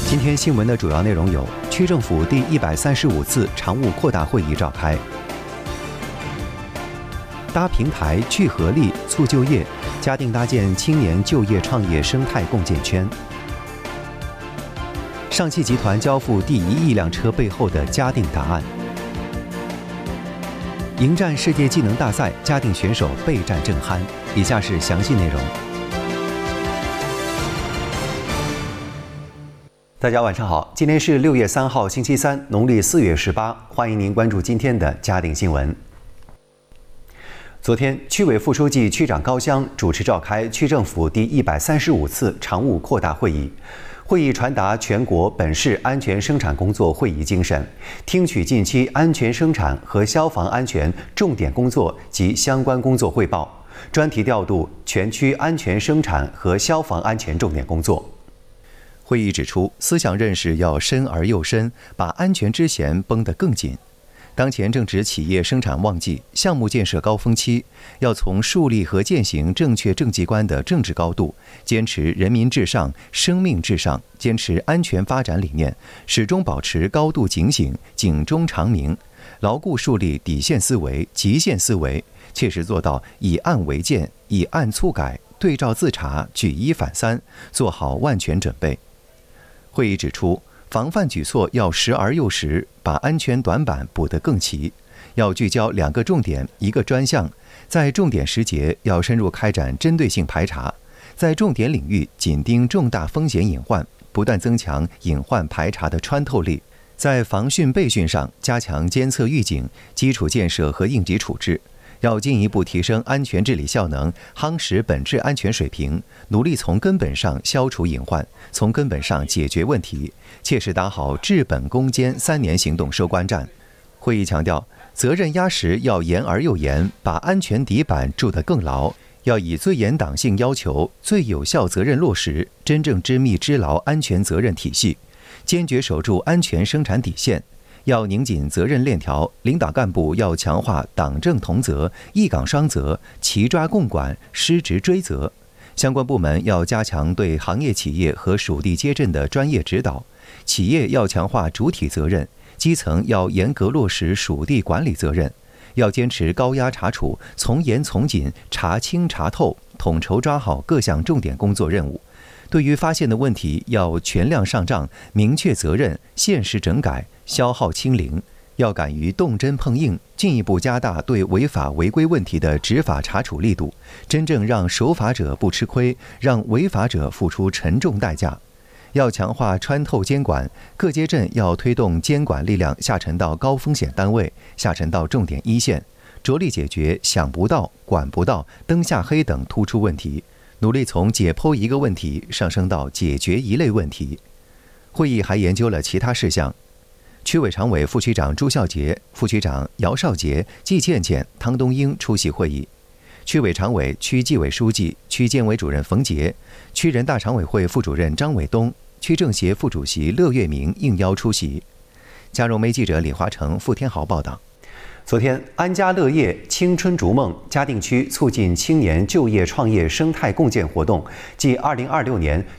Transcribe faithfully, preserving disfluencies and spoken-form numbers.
今天新闻的主要内容有：区政府第一百三十五次常务扩大会议召开；搭平台聚合力促就业，嘉定搭建青年就业创业生态共建圈；上汽集团交付第一亿辆车背后的嘉定答案；迎战世界技能大赛，嘉定选手备战正酣。以下是详细内容。大家晚上好，今天是六月三号星期三，农历四月十八，欢迎您关注今天的嘉定新闻。昨天，区委副书记、区长高湘主持召开区政府第一百三十五次常务扩大会议。会议传达全国本市安全生产工作会议精神，听取近期安全生产和消防安全重点工作及相关工作汇报，专题调度全区安全生产和消防安全重点工作。会议指出，思想认识要深而又深，把安全之弦绷得更紧。当前正值企业生产旺季、项目建设高峰期，要从树立和践行正确政绩观的政治高度，坚持人民至上、生命至上，坚持安全发展理念，始终保持高度警醒、警钟长鸣，牢固树立底线思维、极限思维，切实做到以案为鉴、以案促改、对照自查、举一反三，做好万全准备。会议指出，防范举措要时而又时，把安全短板补得更齐。要聚焦两个重点、一个专项，在重点时节要深入开展针对性排查，在重点领域紧盯重大风险隐患，不断增强隐患排查的穿透力。在防汛备汛上加强监测预警、基础建设和应急处置。要进一步提升安全治理效能，夯实本质安全水平，努力从根本上消除隐患，从根本上解决问题，切实打好治本攻坚三年行动收官战。会议强调，责任压实要严而又严，把安全底板筑得更牢，要以最严党性要求、最有效责任落实，真正织密织牢安全责任体系，坚决守住安全生产底线。要拧紧责任链条，领导干部要强化党政同责、一岗双责、齐抓共管、失职追责。相关部门要加强对行业企业和属地街镇的专业指导，企业要强化主体责任，基层要严格落实属地管理责任，要坚持高压查处，从严从紧，查清查透，统筹抓好各项重点工作任务。对于发现的问题，要全量上账，明确责任，限时整改，消耗清零。要敢于动真碰硬，进一步加大对违法违规问题的执法查处力度，真正让守法者不吃亏，让违法者付出沉重代价。要强化穿透监管，各街镇要推动监管力量下沉到高风险单位，下沉到重点一线，着力解决想不到、管不到、灯下黑等突出问题。努力从解剖一个问题上升到解决一类问题。会议还研究了其他事项。区委常委、副区长朱孝杰、副区长姚少杰、季倩倩、汤东英出席会议。区委常委、区纪委书记、区监委主任冯杰、区人大常委会副主任张伟东、区政协副主席乐月明应邀出席。嘉荣媒记者李华成、付天豪报道。昨天，安家乐业、青春逐梦嘉定区促进青年就业创业生态共建活动暨二零二六年